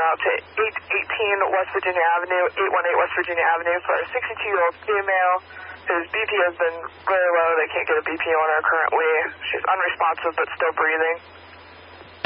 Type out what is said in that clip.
out to 818 West Virginia Avenue, 818 West Virginia Avenue for a 62-year-old female whose BP has been very low. They can't get a BP on her currently. She's unresponsive but still breathing.